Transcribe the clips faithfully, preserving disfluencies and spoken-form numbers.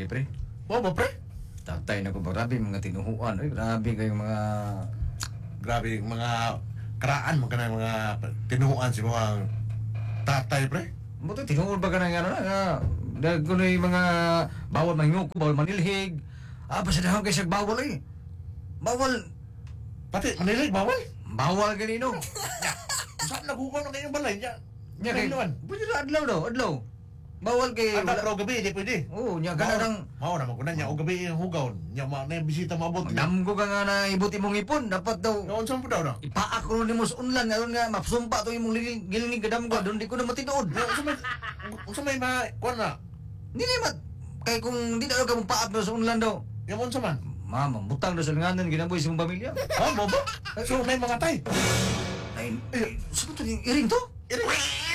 lagi, pre. Mo ba, pre? Tatay na ko, grabe mga tinuhuan. Ay, grabe kayong mga... Grabe, mga karaan, mga mga tinuhuan si mga tatay, pre. Buto, tinuhul ba ka na nga, ano na, dahil ko na yung mga bawal mangyuko, bawal manilhig. Ah, pasadahan kayo siya bawal eh. Bawal, Pati, manilig, bawal. bawal ganino. Saan nagugaw na kayong balay niya? Nya kay, pwede na adlaw daw, adlaw. Bawal kay... Ata, pero gabi, di pwede. Oo, nya ka na lang... Mao naman ko na niya, o gabi yung hugaw. Niya, ma, na yung bisita maabot. Damgo ka nga na ibuti mong ipon, dapat daw... Noon saan po daw na? Ipaak ko ni mo sa unlan, nga nga, mapsumpa to yung mong gilingig kadamgo, doon di ko na matinood. Noon sa may, sa may ma, kuwan na. Hindi na mat... Kaya kung di na ka mong paak daw sa unlan daw. Yung unsa man? Mama, butang daw sa langanan, ginaboy sa mong pamilya. Oh, mo ba? So, may mga tay. Ay, eh, saan to yung iring to? Iring.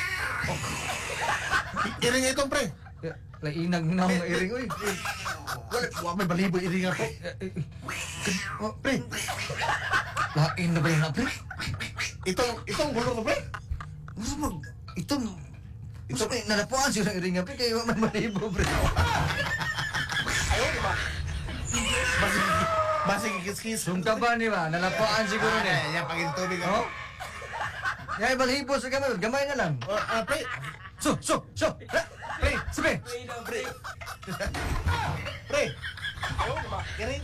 Iring itong, pre. Eh, Lainag na mga iring, oy. Wala, wala may balibo iring ako. Eh, eh, Oh, pre. Lain na ba yun na, pre? Itong, itong gulo ko, pre. Gusto mag... Itong... Ito, may nalapuan siya ng iring nga, pre, kaya may malibo, pre. Ayaw, di ba? Basig, basig kikis-kis. Sungka ba ni ba? Nalapuan siguro Ah, niya. yan, pagin tubig Oh? ako. Yay, balhibo sa gamay, gamay na lang. Oh, ah, pre. So, so, so! Pre. Sabi! Pre. Pre. Ayaw, di ba? Iring.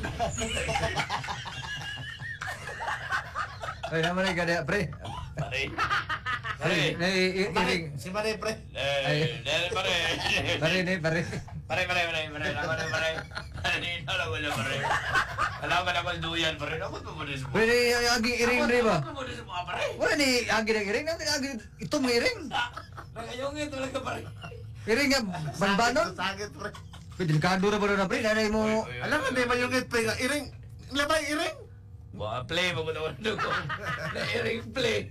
Ay, naman ay gada, pre. Pare. Pare, na iring. Si Mare, pre. Eh, eh, pare. Pare, ne, pare. Pare, pare, pare, pare, pare, pare. Kanina lang wala, pare. Alam ka na kung duyan, pare. Ako pa muna sa mga. Pwede agi iring, pre ba? Ako pa muna sa mga, pare. Wala ni agi ng iring, natin agi itong nga iring. Nagayong ito lang ka, pare. Iring nga, banbanon. Sakit, pre. Pwede, delikado na ba na, pre? Nanay mo. Alam mo, di ba yung pre? Iring. Labay, iring. Mga play, mabutawan ko. Na-iring play.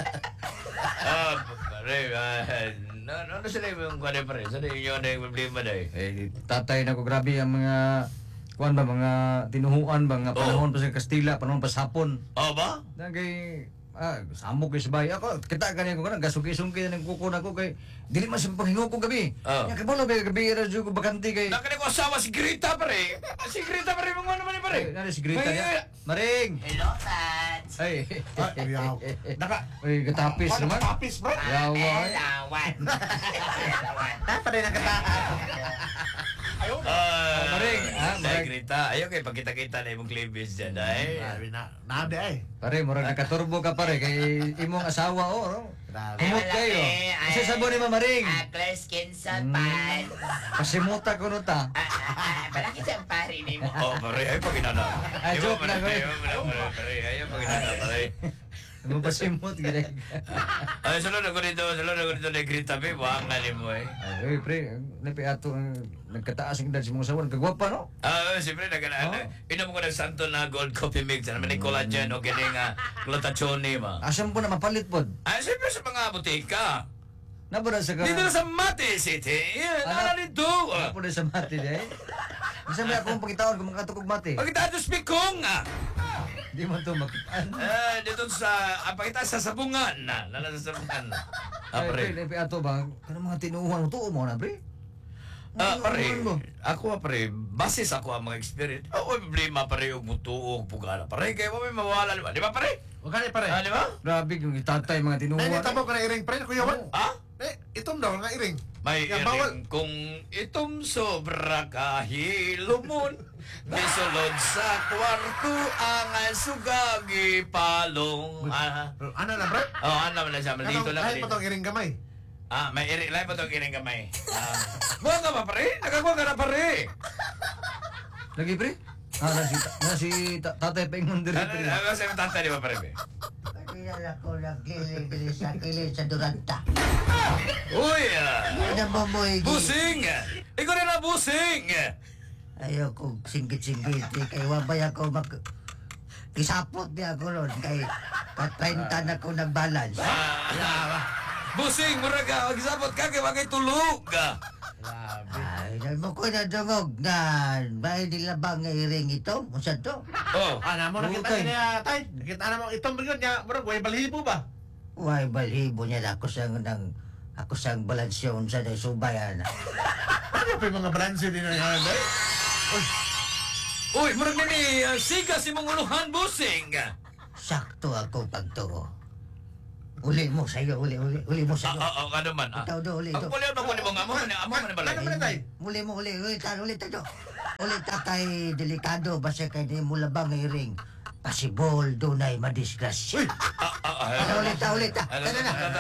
Ah, pare, ah, no, no, no, sila yung kwane, pare. Sila yung ano yung problema na eh. Eh, tatay na ko, grabe ang mga, kuan ba, mga tinuhuan ba, mga panahon pa sa Kastila, panahon pa sa Hapon. Oh, ba? Nagay, ah, samok kayo sa bahay. Ako, kita ka niya ko na, gasuki-sungki na ng kuko na ko kay, dili man sa panghingo ko gabi. Oh. Yan, kabalo kay gabi, radyo ko bakanti kay, Nakita ko asawa si Grita, pare. Si Grita, pare, mga ano man eh, pare. ay, nari si Grita Ay, niya. ay, Maring! Hello, Tats. Ay, Ay, yaw. Naka. ay, katapis Ano, naman. Tapis, pre. Yawa, ay. Lawan. Ah, pare nagkatahan. Ayaw. Ah, Maring, ah, Dahil Maring. Grita, ayaw kayo pagkita-kita na yung cleavage dyan, ay. Sabi na, nade ay. Pare, murag nakaturbo ka pare, kay imong asawa, oh. no? Grabe. Kumot kayo. Kasi sabo ni Mamaring. Akles kinsa Hmm. pan. Pasimuta ko no ta. Balaki sa pari ni mo. Oh, pare, ayaw pag inana. Ah, joke lang, pare. eh. Ayaw, pare, pare, pare, ayaw pag inana, pare. Ano pasimut, gina. Ay, sunod ako dito, sunod ako dito na Grita, pe, buhang na mo eh. Ay, pre, napi ato, uh, nagkataas ang edad si mga sawan. Kagwapa, no? Ah, siyempre, nagana, Oh. inom ko ng santo na gold coffee mix, naman ni collagen o kini nga glutatione, ma. Asam po na mapalit po. Ah, siyempre sa mga butika. Nabara sa ka... Dito na sa Mate City, yan, Ah, nana dito. Ano po na sa mati, eh? Isa may akong pagkitaon kung makatukog mati. Pagkita ito spikong, ah. Di mo to makitaan. Ah, dito sa, ah, pagkita sa sabungan, na, nana sa sabungan. Ah, Ay, pre, pre. napi ato ba? Kano mga tinuuhan mo to mo na, pre? Ah, Ano, pare, ano mo? ako ah, pare, basis ako ang mga experience. Ako may problema, pare, yung mutuog, pugana. Pare, kaya mo may mawala, di ba? Di ba, pare? O kani, pare. Ah, di ba? Grabe yung itatay mga Ay, tinuuhan. hindi tabo ka na iring, pre. Kuya Juan. Ah? Eh, itong daw nga iring. May Yan, iring bawal. kung itong sobra kahilumon. Misulod sa kwarto ang sugagi palong. Ah, Ano na, pre? oh, ano naman na siya, dito lang. Kahit dito. pa tong iring gamay. Ah, may iring, lahat pa itong iring kamay. Ah, buwan ka ba, pare? Nakakuha ka na, pare. Lagi, pre? Ah, na si, na si ta- tatay pa yung diri, Ano, pre. ano sa yung tata, di ba, pare? Kilala ko ng kilid sa kilid sa Duranta. Uy, ah. Ano mo mo hindi? Busing! Ikaw rin na busing! Ayaw kong singgit-singgit. Kay wabay ako mag... Isapot niya ako ron. Kay katrenta na ko nag-balance. Ah, busing, mura ka, magsabot ka, kaya wagay tulog ka. Ay, dahil mo ko na dungog na may nilabang nga iring ito. Musa to? Oh, Ah, na mo nakita Bukay. niya, tay. Nakita na mo itong bigyan niya. Murag, way balhibo ba? Uy, balhibo niya na ako sang nang... Ako sang balansyon sa nasubayan. Ano Ano pa yung mga branso din na yan, day? Uy, murag na ni uh, siga si mong uluhan, busing. Sakto ako pagtuo. Uli mo sa'yo, uli, uli, uli mo Ah, sa'yo. ah, ah, ano man, ah. Ikaw do, uli, Ang do. kulay ba ko ni mga amo, ni amo man ni balay. Ano man na, day? Uli mo, uli, uli, tan, uli, tayo. Uli, tatay, delikado, basta kay di mo labang iring. Pasibol, dunay, madisgrasya. Uy! Ah, ah, ah, Ulit, ulit, Ano, ulit, ano, ano,